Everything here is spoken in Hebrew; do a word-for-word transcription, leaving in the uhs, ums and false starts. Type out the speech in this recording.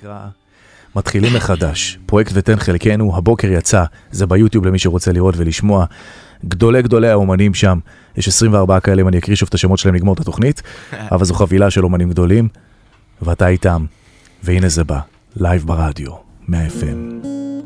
נקרא מתחילים מחדש. פרויקט ותן חלקנו, הבוקר יצא, זה ביוטיוב למי שרוצה לראות ולשמוע. גדולי גדולי האומנים שם, יש עשרים וארבעה כאלה, אני אקריא שוב את השמות שלהם לגמור את התוכנית, אבל זו חבילה של אומנים גדולים, ואתה איתם, והנה זה בא, לייב ברדיו, מאה אף אם.